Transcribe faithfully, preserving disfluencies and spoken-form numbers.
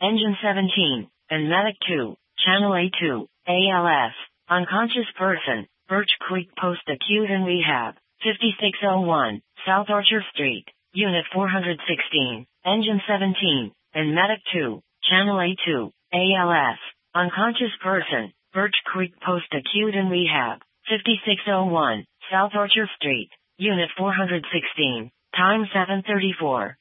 Engine seventeen, and Medic two, Channel A two, A L S, unconscious person, Birch Creek Post Acute and Rehab, fifty-six oh one, South Archer Street, Unit four sixteen, Engine seventeen, and Medic two, Channel A two, A L S, unconscious person, Birch Creek Post Acute and Rehab, fifty-six oh one, South Archer Street, Unit four sixteen, time seven thirty-four.